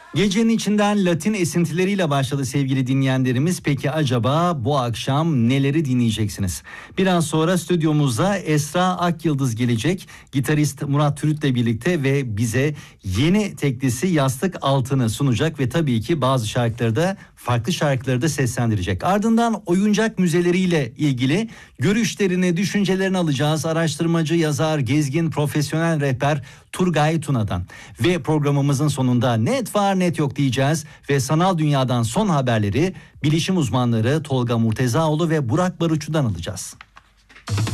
Gecenin içinden Latin esintileriyle başladı sevgili dinleyenlerimiz. Peki acaba bu akşam neleri dinleyeceksiniz? Biraz sonra stüdyomuza Esra Akyıldız gelecek. Gitarist Murat Türüt'le birlikte ve bize yeni teklisi Yastık Altını sunacak ve tabii ki bazı şarkıları da farklı şarkıları da seslendirecek. Ardından oyuncak müzeleriyle ilgili görüşlerini, düşüncelerini alacağız. Araştırmacı, yazar, gezgin, profesyonel rehber Turgay Tuna'dan. Ve programımızın sonunda net var net yok diyeceğiz ve sanal dünyadan son haberleri bilişim uzmanları Tolga Murtezaoğlu ve Burak Baruçu'dan alacağız.